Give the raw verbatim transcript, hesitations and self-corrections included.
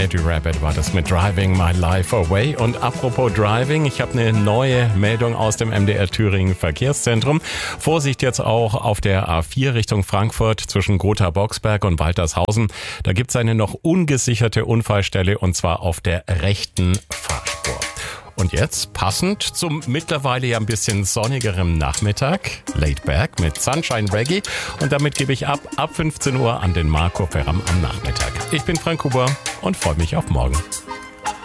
Eddie Rabbitt war das mit Driving My Life Away. Und apropos Driving, ich habe eine neue Meldung aus dem M D R Thüringen Verkehrszentrum. Vorsicht jetzt auch auf der A vier Richtung Frankfurt zwischen Gotha-Boxberg und Waltershausen. Da gibt es eine noch ungesicherte Unfallstelle und zwar auf der rechten Fahrspur. Und jetzt, passend zum mittlerweile ja ein bisschen sonnigeren Nachmittag, Laid Back mit Sunshine Reggae. Und damit gebe ich ab, ab fünfzehn Uhr an den Marco Ferram am Nachmittag. Ich bin Frank Huber und freue mich auf morgen.